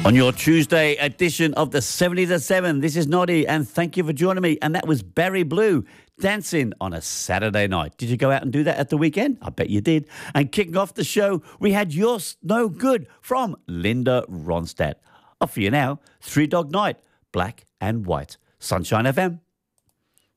On your Tuesday edition of the 70s at 7, this is Noddy, and thank you for joining me. And that was Barry Blue, Dancing on a Saturday Night. Did you go out and do that at the weekend? I bet you did. And kicking off the show, we had You're No Good from Linda Ronstadt. Off for you now, Three Dog Night, Black and White. Sunshine FM.